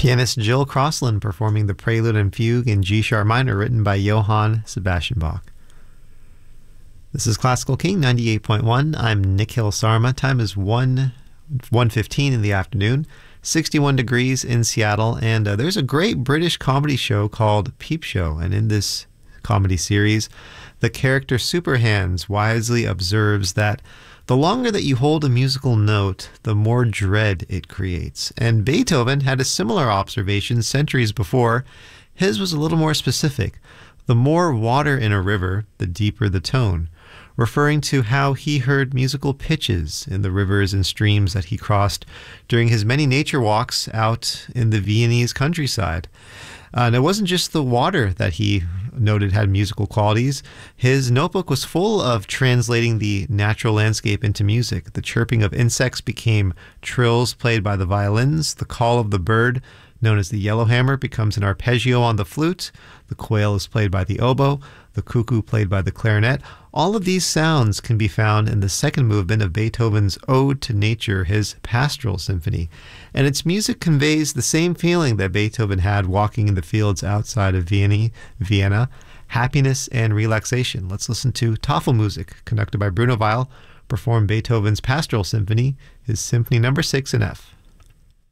Pianist Jill Crossland performing the Prelude and Fugue in G-sharp minor written by Johann Sebastian Bach. This is Classical King 98.1. I'm Nikhil Sarma. Time is 1:15 in the afternoon, 61 degrees in Seattle, and there's a great British comedy show called Peep Show, and in this comedy series, the character Superhands wisely observes that the longer that you hold a musical note, the more dread it creates. And Beethoven had a similar observation centuries before. His was a little more specific. The more water in a river, the deeper the tone, referring to how he heard musical pitches in the rivers and streams that he crossed during his many nature walks out in the Viennese countryside. And it wasn't just the water that he noted had musical qualities. His notebook was full of translating the natural landscape into music. The chirping of insects became trills played by the violins. The call of the bird, known as the yellowhammer, becomes an arpeggio on the flute. The quail is played by the oboe. The cuckoo played by the clarinet. All of these sounds can be found in the second movement of Beethoven's Ode to Nature, his Pastoral Symphony. And its music conveys the same feeling that Beethoven had walking in the fields outside of Vienna, happiness and relaxation. Let's listen to Tafelmusik, conducted by Bruno Weil, perform Beethoven's Pastoral Symphony, his Symphony No. 6 in F.